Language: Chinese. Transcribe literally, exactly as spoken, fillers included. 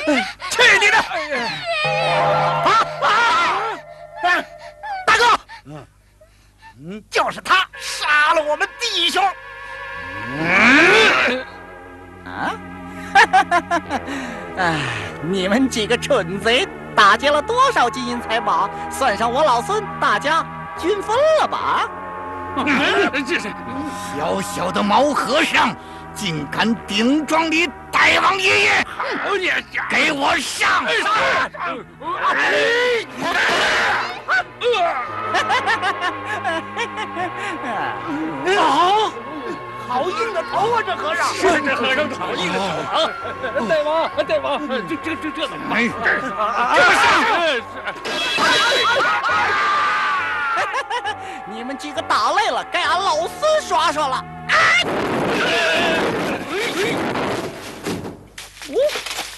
去你的！啊啊！大哥，嗯，就是他杀了我们弟兄。 啊！哎，你们几个蠢贼，打劫了多少金银财宝？算上我老孙，大家均分了吧？ 这是小小的毛和尚，竟敢顶撞你大王爷爷！给我上！ 啊！好硬的头啊，这和尚！ 是这和尚好硬的头啊！大王，大王，这这这这怎么办？ 给我上！ 你们几个打累了，该俺老孙耍耍了。啊！